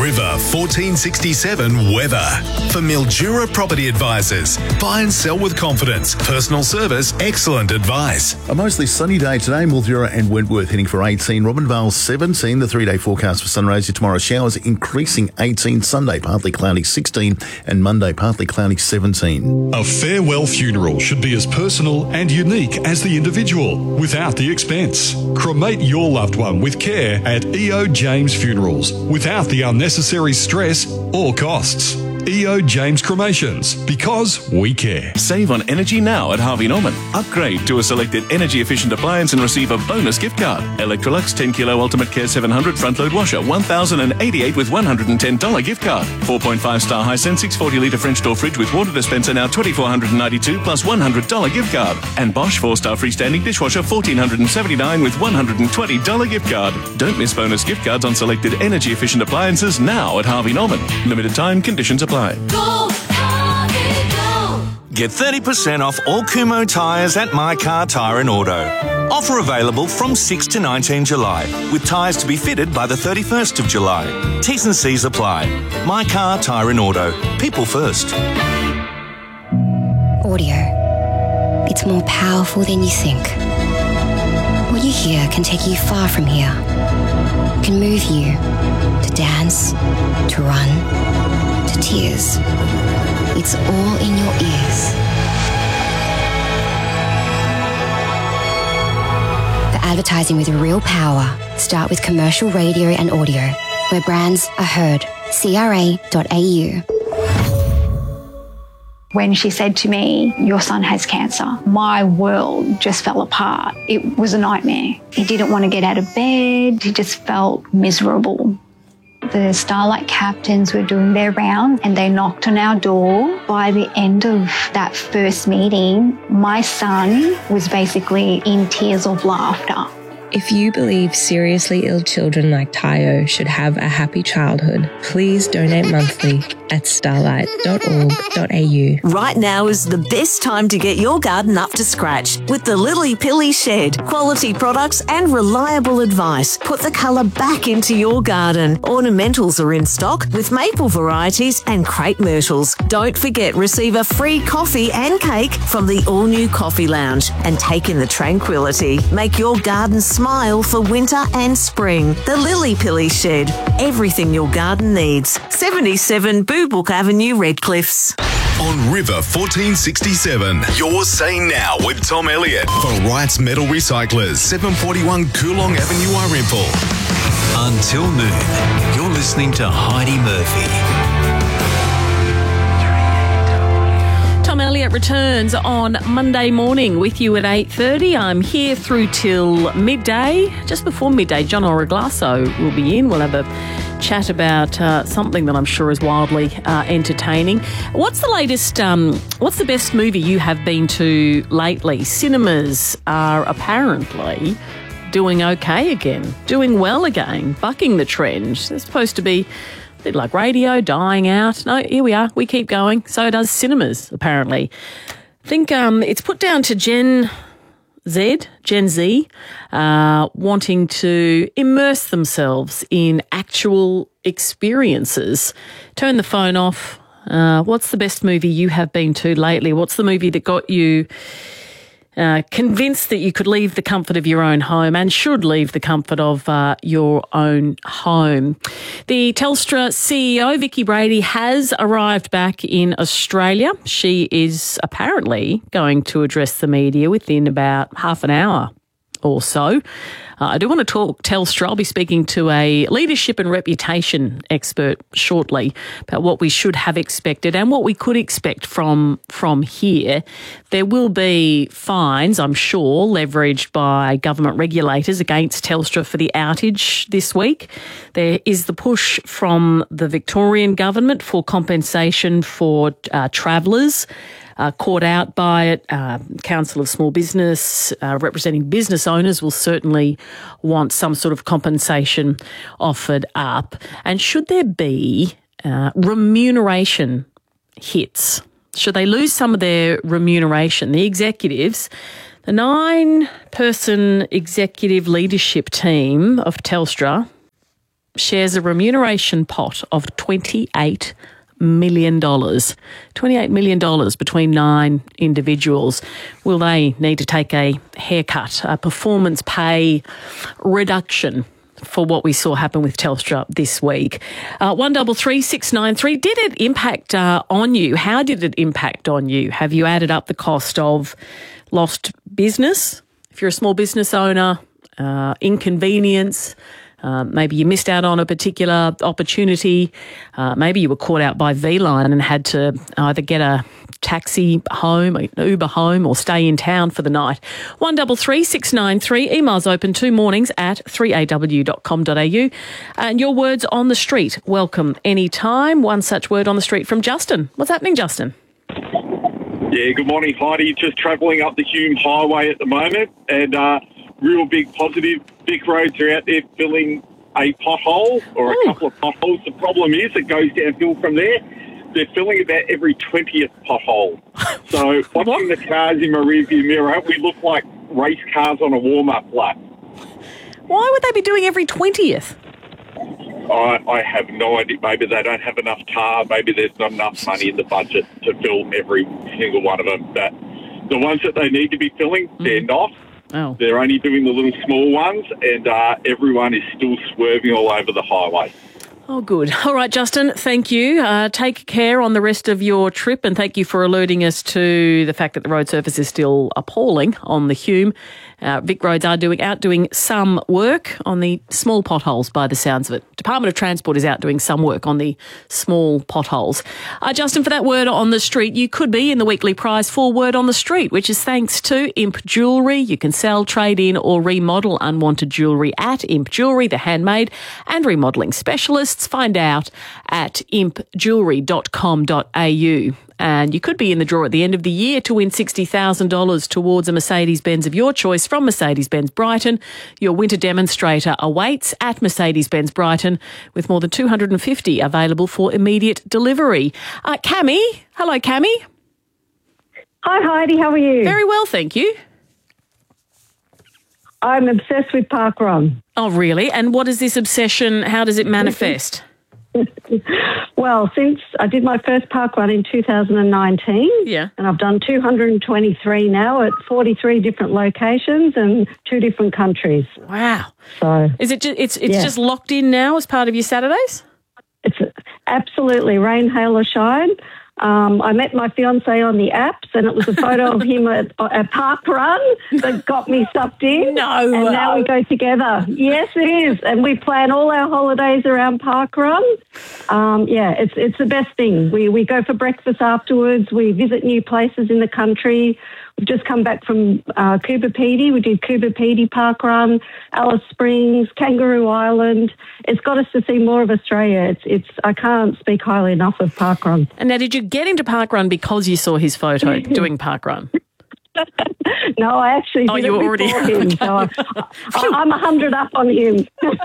River 1467 weather. For Mildura Property Advisors, buy and sell with confidence. Personal service, excellent advice. A mostly sunny day today. Mildura and Wentworth heading for 18. Robinvale 17. The 3-day forecast for sunrise tomorrow. Showers increasing 18. Sunday partly cloudy 16. And Monday partly cloudy 17. A farewell funeral should be as personal and unique as the individual, without the expense. Cremate your loved one with care at EO James Funerals, without the unnecessary stress or costs. EO James Cremations, because we care. Save on energy now at Harvey Norman. Upgrade to a selected energy-efficient appliance and receive a bonus gift card. Electrolux 10 kilo Ultimate Care 700 front-load washer, $1,088 with $110 gift card. 4.5-star Hisense 640 litre French door fridge with water dispenser, now $2,492 plus $100 gift card. And Bosch 4-star freestanding dishwasher, $1,479 with $120 gift card. Don't miss bonus gift cards on selected energy-efficient appliances now at Harvey Norman. Limited time, conditions apply. Go, Harvey, go. Get 30% off all Kumho tyres at My Car Tyre and Auto. Offer available from 6 to 19 July, with tyres to be fitted by the 31st of July. T's and C's apply. My Car Tyre and Auto. People first. Audio. It's more powerful than you think. What you hear can take you far from here. It can move you to dance, to run, to tears. It's all in your ears. For advertising with real power, start with commercial radio and audio, where brands are heard. CRA.au. When she said to me, "Your son has cancer," my world just fell apart. It was a nightmare. He didn't want to get out of bed. He just felt miserable. The Starlight captains were doing their round and they knocked on our door. By the end of that first meeting, my son was basically in tears of laughter. If you believe seriously ill children like Tayo should have a happy childhood, please donate monthly at starlight.org.au. Right now is the best time to get your garden up to scratch with the Lily Pilly Shed. Quality products and reliable advice. Put the colour back into your garden. Ornamentals are in stock with maple varieties and crepe myrtles. Don't forget, receive a free coffee and cake from the all-new Coffee Lounge and take in the tranquility. Make your garden smile for winter and spring. The Lily Pilly Shed. Everything your garden needs. 77 Boobrook Avenue, Redcliffs. On River 1467, you're saying now with Tom Elliott for Wright's Metal Recyclers, 741 Coolong Avenue, Arimple. Until noon, you're listening to Heidi Murphy. Tom Elliott returns on Monday morning with you at 8:30. I'm here through till midday. Just before midday, John Oraglasso will be in. We'll have a chat about something that I'm sure is wildly entertaining. What's the latest, what's the best movie you have been to lately? Cinemas are apparently doing okay again, doing well again, bucking the trend. They're supposed to be a bit like radio, dying out. No, here we are. We keep going. So does cinemas, apparently. I think it's put down to Gen Z, wanting to immerse themselves in actual experiences. Turn the phone off. What's the best movie you have been to lately? What's the movie that got you convinced that you could leave the comfort of your own home and should leave the comfort of your own home? The Telstra CEO, Vicki Brady, has arrived back in Australia. She is apparently going to address the media within about half an hour or so. I do want to talk Telstra. I'll be speaking to a leadership and reputation expert shortly about what we should have expected and what we could expect from here. There will be fines, I'm sure, leveraged by government regulators against Telstra for the outage this week. There is the push from the Victorian government for compensation for travellers caught out by it. Council of Small Business, representing business owners, will certainly want some sort of compensation offered up. And should there be remuneration hits? Should they lose some of their remuneration? The executives, the 9-person executive leadership team of Telstra, shares a remuneration pot of $28 million. $28 million between 9 individuals. Will they need to take a haircut, a performance pay reduction for what we saw happen with Telstra this week? 133693. Did it impact on you? How did it impact on you? Have you added up the cost of lost business? If you're a small business owner, inconvenience, maybe you missed out on a particular opportunity. Maybe you were caught out by V-Line and had to either get a taxi home, an Uber home, or stay in town for the night. 133693. Emails open 2 mornings at 3aw.com.au. And your words on the street, welcome anytime. One such word on the street from Justin. What's happening, Justin? Yeah, good morning, Heidi. Just travelling up the Hume Highway at the moment, and real big positive. Vic roads are out there filling a pothole or a couple of potholes. The problem is it goes downhill from there. They're filling about every 20th pothole. So watching the cars in my rearview mirror, we look like race cars on a warm-up lap. Why would they be doing every 20th? I have no idea. Maybe they don't have enough tar. Maybe there's not enough money in the budget to fill every single one of them. But the ones that they need to be filling, they're not. Oh. They're only doing the little small ones, and everyone is still swerving all over the highway. Oh, good. All right, Justin, thank you. Take care on the rest of your trip, and thank you for alerting us to the fact that the road surface is still appalling on the Hume. Vic Roads are outdoing some work on the small potholes by the sounds of it. Department of Transport is out doing some work on the small potholes. Justin, for that word on the street, you could be in the weekly prize for Word on the Street, which is thanks to Imp Jewellery. You can sell, trade in or remodel unwanted jewellery at Imp Jewellery, the handmade and remodelling specialists. Find out at impjewellery.com.au. And you could be in the draw at the end of the year to win $60,000 towards a Mercedes-Benz of your choice from Mercedes-Benz Brighton. Your winter demonstrator awaits at Mercedes-Benz Brighton with more than 250 available for immediate delivery. Cammy. Hello, Cammy. Hi, Heidi. How are you? Very well, thank you. I'm obsessed with parkrun. Oh, really? And what is this obsession? How does it manifest? Well, since I did my first parkrun in 2019, and I've done 223 now at 43 different locations and 2 different countries. Wow! So is it? It's just locked in now as part of your Saturdays? It's absolutely rain, hail or shine. I met my fiancé on the apps, and it was a photo of him at parkrun that got me sucked in. No. And now we go together. Yes, it is. And we plan all our holidays around parkrun. It's the best thing. We go for breakfast afterwards. We visit new places in the country. We've just come back from Coober Pedy. We did Coober Pedy Parkrun, Alice Springs, Kangaroo Island. It's got us to see more of Australia. I can't speak highly enough of parkrun. And now, did you get into parkrun because you saw his photo doing parkrun? No, I actually did you it already before him. So I'm 100 up on him.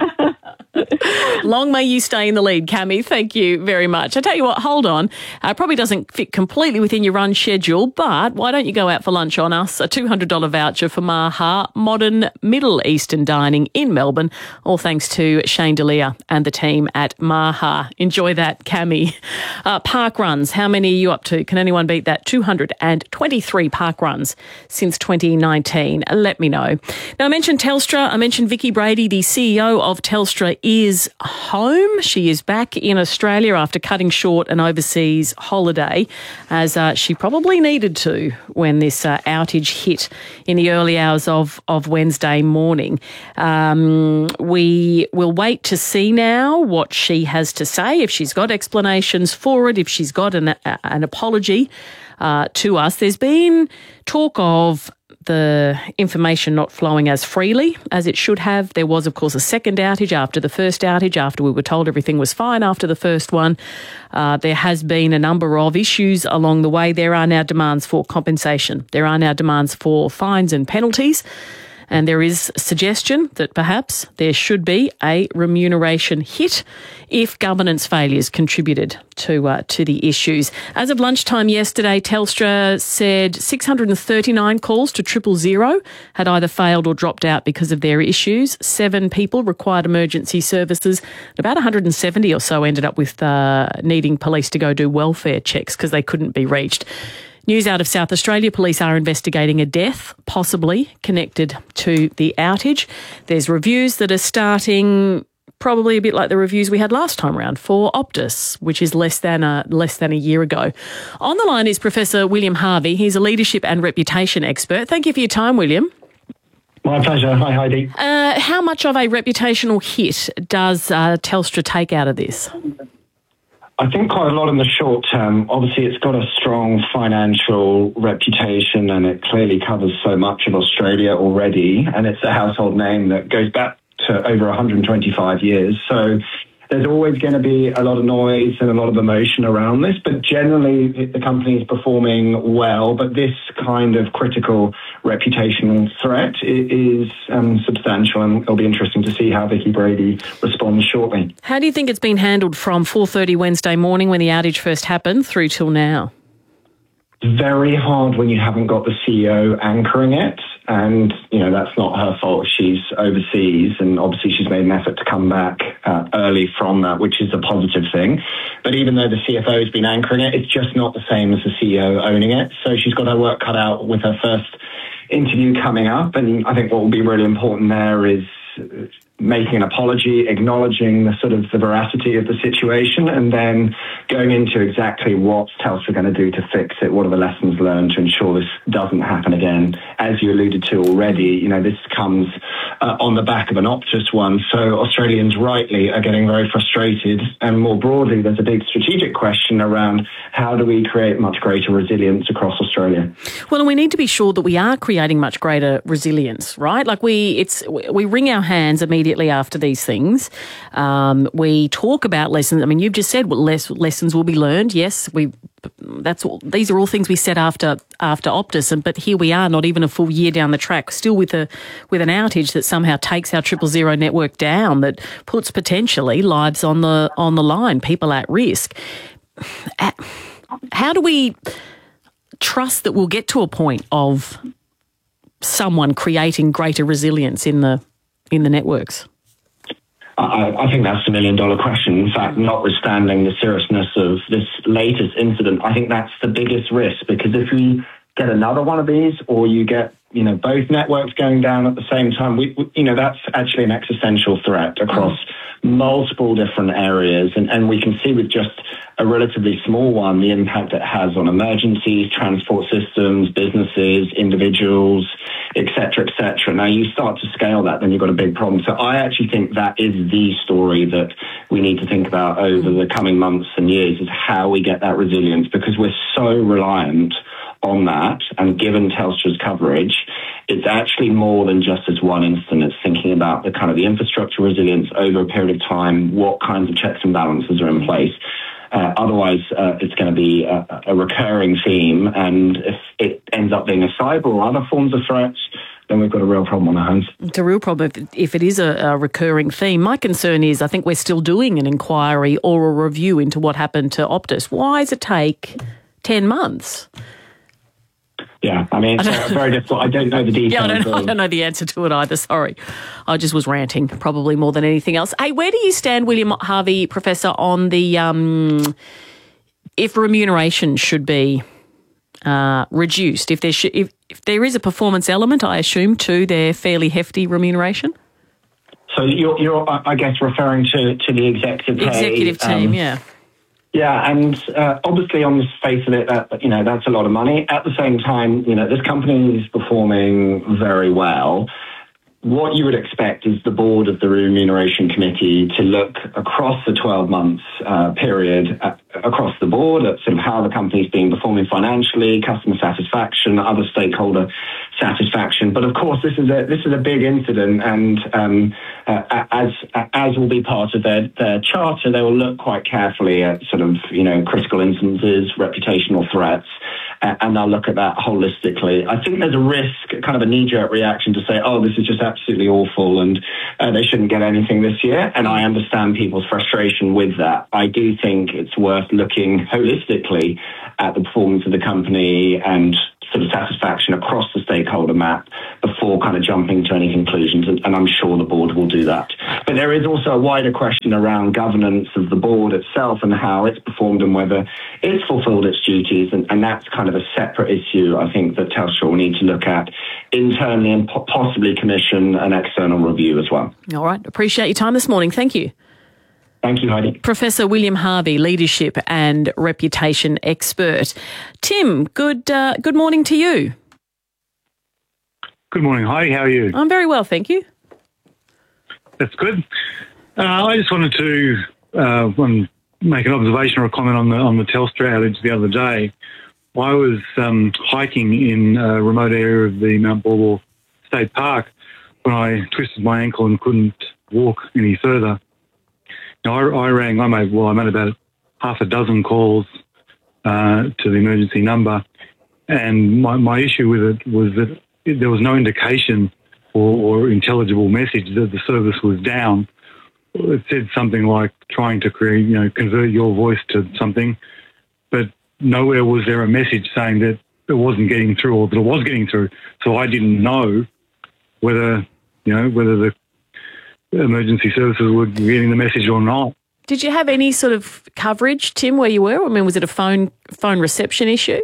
Long may you stay in the lead, Cammy. Thank you very much. I tell you what, hold on. Probably doesn't fit completely within your run schedule, but why don't you go out for lunch on us? A $200 voucher for Maha Modern Middle Eastern Dining in Melbourne, all thanks to Shane D'Elia and the team at Maha. Enjoy that, Cammy. Park runs, how many are you up to? Can anyone beat that? 223 park runs since 2019. Let me know. Now, I mentioned Telstra. I mentioned Vicky Brady, the CEO of Telstra, is home. She is back in Australia after cutting short an overseas holiday, as she probably needed to when this outage hit in the early hours of Wednesday morning. We will wait to see now what she has to say, if she's got explanations for it, if she's got an apology to us. There's been talk of the information not flowing as freely as it should have. There was, of course, a second outage after the first outage, after we were told everything was fine after the first one. There has been a number of issues along the way. There are now demands for compensation. There are now demands for fines and penalties. And there is suggestion that perhaps there should be a remuneration hit if governance failures contributed to the issues. As of lunchtime yesterday, Telstra said 639 calls to 000 had either failed or dropped out because of their issues. 7 people required emergency services. About 170 or so ended up with needing police to go do welfare checks because they couldn't be reached. News out of South Australia, police are investigating a death, possibly connected to the outage. There's reviews that are starting, probably a bit like the reviews we had last time round for Optus, which is less than a year ago. On the line is Professor William Harvey. He's a leadership and reputation expert. Thank you for your time, William. My pleasure. Hi, Heidi. How much of a reputational hit does Telstra take out of this? I think quite a lot in the short term. Obviously, it's got a strong financial reputation and it clearly covers so much of Australia already. And it's a household name that goes back to over 125 years. So there's always going to be a lot of noise and a lot of emotion around this, but generally the company is performing well. But this kind of critical reputational threat is substantial, and it'll be interesting to see how Vicky Brady responds shortly. How do you think it's been handled from 4:30 Wednesday morning when the outage first happened through till now? Very hard when you haven't got the CEO anchoring it. And, that's not her fault. She's overseas and obviously she's made an effort to come back early from that, which is a positive thing. But even though the CFO has been anchoring it, it's just not the same as the CEO owning it. So she's got her work cut out with her first interview coming up. And I think what will be really important there is making an apology, acknowledging the veracity of the situation, and then going into exactly what's Telstra going to do to fix it. What are the lessons learned to ensure this doesn't happen again? As you alluded to already, this comes on the back of an Optus one. So Australians rightly are getting very frustrated. And more broadly, there's a big strategic question around how do we create much greater resilience across Australia? Well, and we need to be sure that we are creating much greater resilience, right? Like we wring our hands immediately after these things. We talk about lessons. I mean, you've just said lessons will be learned. Yes, these are all things we said after Optus, but here we are, not even a full year down the track, still with an outage that somehow takes our 000 network down, that puts potentially lives on the line, people at risk. How do we trust that we'll get to a point of someone creating greater resilience in the networks? I think that's the $1 million question. In fact, notwithstanding the seriousness of this latest incident, I think that's the biggest risk, because if we get another one of these, or you get both networks going down at the same time, that's actually an existential threat across multiple different areas, and we can see with just a relatively small one the impact it has on emergencies, transport systems, businesses, individuals, etc., etc. Now you start to scale that, then you've got a big problem. So I actually think that is the story that we need to think about over the coming months and years, is how we get that resilience, because we're so reliant on that. And given Telstra's coverage, it's actually more than just this one incident. It's thinking about the kind of the infrastructure resilience over a period of time, what kinds of checks and balances are in place. Otherwise, it's going to be a recurring theme. And if it ends up being a cyber or other forms of threats, then we've got a real problem on our hands. It's a real problem if it is a recurring theme. My concern is I think we're still doing an inquiry or a review into what happened to Optus. Why does it take 10 months? Yeah, I mean, it's very difficult. I don't know the details. Yeah, I don't know the answer to it either, sorry. I just was ranting, probably more than anything else. Hey, where do you stand, William Harvey, Professor, on the if remuneration should be reduced? If there is a performance element, I assume, to their fairly hefty remuneration? So you're I guess, referring to the executive team. Executive team, yeah. Yeah, and obviously on the face of it, that's a lot of money. At the same time, this company is performing very well. What you would expect is the board of the Remuneration Committee to look across the 12 months period, across the board, at sort of how the company's been performing financially, customer satisfaction, other stakeholder satisfaction. But of course, this is a big incident, and as will be part of their charter, they will look quite carefully at sort of critical instances, reputational threats. and they'll look at that holistically. I think there's a risk, kind of a knee-jerk reaction to say, oh, this is just absolutely awful and they shouldn't get anything this year. And I understand people's frustration with that. I do think it's worth looking holistically at the performance of the company and sort of satisfaction across the stakeholder map before kind of jumping to any conclusions, and I'm sure the board will do that. But there is also a wider question around governance of the board itself and how it's performed and whether it's fulfilled its duties, and that's kind of a separate issue, I think, that Telstra will need to look at internally and possibly commission an external review as well. All right. Appreciate your time this morning. Thank you. Thank you, Heidi. Professor William Harvey, leadership and reputation expert. Tim, good morning to you. Good morning, Heidi. How are you? I'm very well, thank you. That's good. I just wanted to make an observation or a comment on the Telstra outage the other day. I was hiking in a remote area of the Mount Baw State Park when I twisted my ankle and couldn't walk any further. Now, I made about half a dozen calls to the emergency number, and my issue with it was that there was no indication or intelligible message that the service was down. It said something like trying to convert your voice to something, but nowhere was there a message saying that it wasn't getting through or that it was getting through. So I didn't know whether the emergency services were getting the message or not. Did you have any sort of coverage, Tim, where you were? I mean, was it a phone reception issue?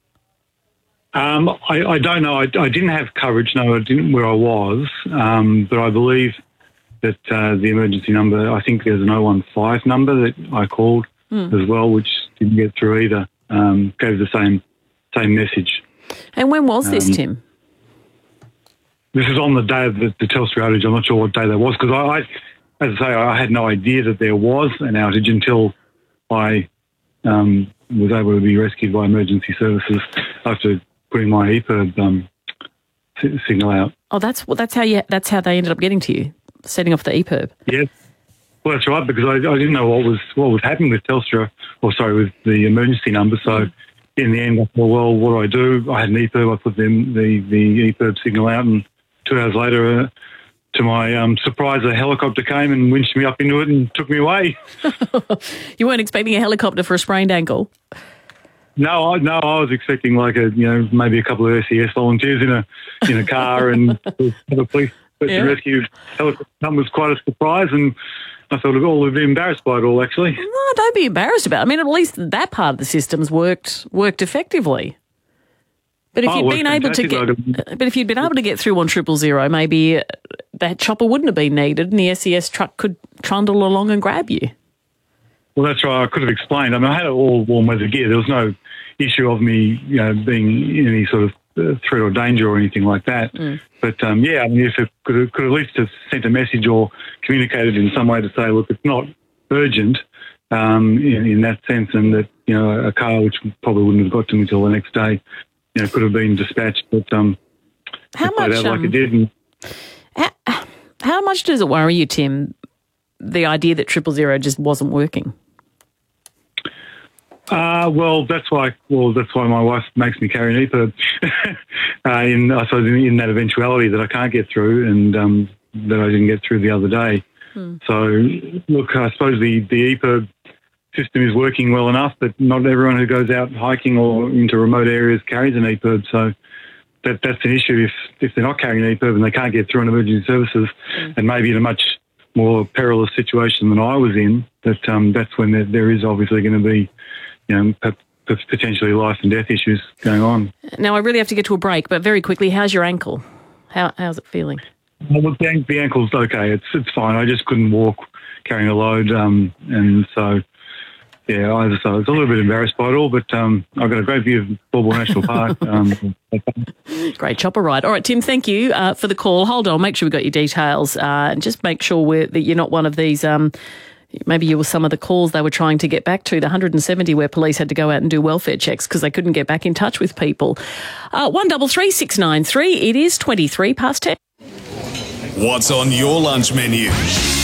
I don't know. I didn't have coverage, no, I didn't where I was, but I believe that the emergency number, I think there's an 015 number that I called as well, which didn't get through either, gave the same message. And when was this, Tim? This is on the day of the Telstra outage. I'm not sure what day that was because as I say, I had no idea that there was an outage until I was able to be rescued by emergency services after putting my EPIRB signal out. Oh, that's how they ended up getting to you, setting off the EPIRB. Yes, well that's right because I didn't know what was happening with Telstra, with the emergency number. So in the end, I thought, well, what do I do? I had an EPIRB. I put the EPIRB signal out, and 2 hours later, to my surprise, a helicopter came and winched me up into it and took me away. You weren't expecting a helicopter for a sprained ankle? No, I was expecting maybe a couple of SES volunteers in a car and the police rescue helicopter was quite a surprise, and I thought all would be embarrassed by it all. Actually, no, don't be embarrassed about it. I mean, at least that part of the systems worked effectively. But if you'd been able to get through on 000, maybe that chopper wouldn't have been needed, and the SES truck could trundle along and grab you. Well, that's right. I could have explained. I mean, I had all warm weather gear. There was no issue of me, being in any sort of threat or danger or anything like that. But I mean, if it could at least have sent a message or communicated in some way to say, look, it's not urgent in that sense, and that a car which probably wouldn't have got to me until the next day, could have been dispatched. But how much? Like it did. How much does it worry you, Tim? The idea that 000 just wasn't working. Well, that's why my wife makes me carry an EPIRB in that eventuality that I can't get through and that I didn't get through the other day. So, look, I suppose the EPIRB system is working well enough, but not everyone who goes out hiking or into remote areas carries an EPIRB. So that's an issue if they're not carrying an EPIRB and they can't get through on emergency services, and maybe in a much more perilous situation than I was in, that's when there is obviously going to be potentially life and death issues going on. Now, I really have to get to a break, but very quickly, how's your ankle? How's it feeling? Well, the ankle's okay. It's fine. I just couldn't walk carrying a load, and so yeah, I was a little bit embarrassed by it all. But I've got a great view of Baw Baw National Park. Great chopper ride. All right, Tim, thank you for the call. Hold on, make sure we got your details, and just make sure that you're not one of these. Maybe you were some of the calls they were trying to get back to, the 170 where police had to go out and do welfare checks because they couldn't get back in touch with people. 133 693. It is 23 past 10. What's on your lunch menu?